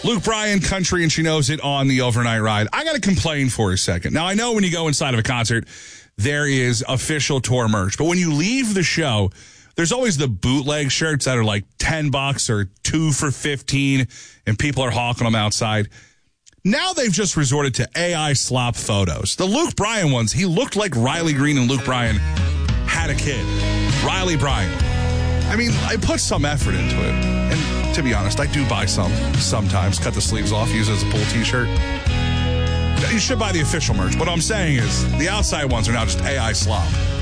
Luke Bryan, country, and she knows it on the overnight ride. I got to complain for a second. Now, I know when you go inside of a concert, there is official tour merch. But when you leave the show, there's always the bootleg shirts that are like $10 or 2 for $15, and people are hawking them outside. Now they've just resorted to AI slop photos. The Luke Bryan ones, he looked like Riley Green and Luke Bryan had a kid. Riley Bryan. I mean, I put some effort into it. And to be honest, I do buy some sometimes. Cut the sleeves off, use it as a pull t-shirt. You should buy the official merch. What I'm saying is the outside ones are now just AI slop.